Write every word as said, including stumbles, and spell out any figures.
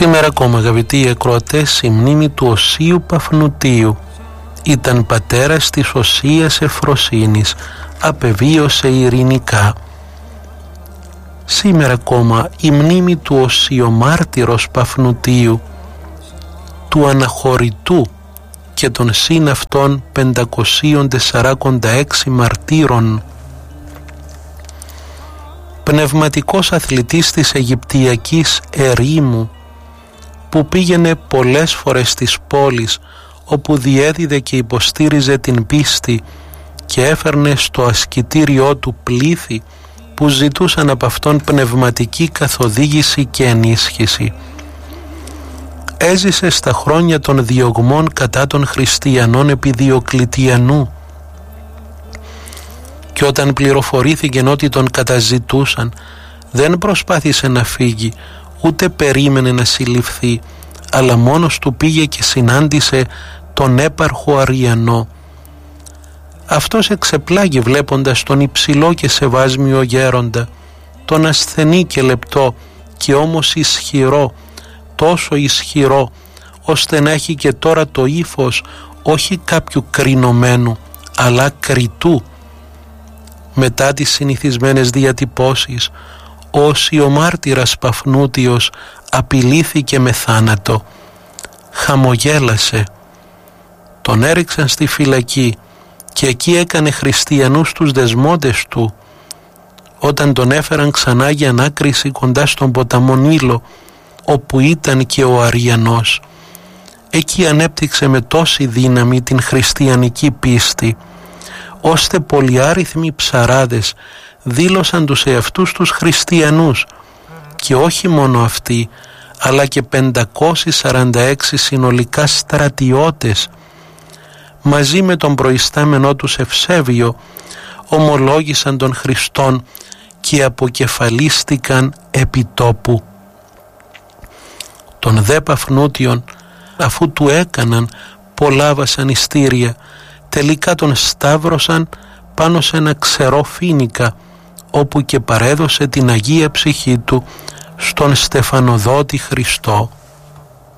Σήμερα ακόμα, αγαπητοί ακροατές, η μνήμη του Οσίου Παφνουτίου. Ήταν πατέρας της Οσίας Ευφροσύνης, απεβίωσε ειρηνικά. Σήμερα ακόμα η μνήμη του Οσιομάρτυρος Παφνουτίου, του αναχωρητού και των συν αυτών πεντακοσίων τεσσαράκοντα έξι μαρτύρων. Πνευματικός αθλητής της Αιγυπτιακής ερήμου, που πήγαινε πολλές φορές στις πόλεις όπου διέδιδε και υποστήριζε την πίστη και έφερνε στο ασκητήριό του πλήθη που ζητούσαν από αυτόν πνευματική καθοδήγηση και ενίσχυση. Έζησε στα χρόνια των διωγμών κατά των χριστιανών επί Διοκλητιανού και όταν πληροφορήθηκε ότι τον καταζητούσαν, δεν προσπάθησε να φύγει, ούτε περίμενε να συλληφθεί, αλλά μόνος του πήγε και συνάντησε τον έπαρχο Αριανό. Αυτός εξεπλάγει βλέποντας τον υψηλό και σεβάσμιο γέροντα, τον ασθενή και λεπτό και όμως ισχυρό, τόσο ισχυρό ώστε να έχει και τώρα το ύφος όχι κάποιου κρινομένου αλλά κριτού. Μετά τις συνηθισμένες διατυπώσεις, ο Οσιομάρτυρας Παφνούτιος απειλήθηκε με θάνατο. Χαμογέλασε. Τον έριξαν στη φυλακή και εκεί έκανε χριστιανούς τους δεσμόντες του. Όταν τον έφεραν ξανά για ανάκριση κοντά στον ποταμό Νείλο, όπου ήταν και ο Αριανός, εκεί ανέπτυξε με τόση δύναμη την χριστιανική πίστη, ώστε πολυάριθμοι ψαράδες δήλωσαν τους εαυτούς τους χριστιανούς και όχι μόνο αυτοί, αλλά και πεντακόσιοι σαράντα έξι συνολικά στρατιώτες μαζί με τον προϊστάμενό τους Ευσέβιο ομολόγησαν τον Χριστόν και αποκεφαλίστηκαν επί τόπου. Τον δε Παφνούτιον, αφού του έκαναν πολλά βασανιστήρια, τελικά τον σταύρωσαν πάνω σε ένα ξερό φοίνικα, όπου και παρέδωσε την Αγία Ψυχή του στον Στεφανοδότη Χριστό.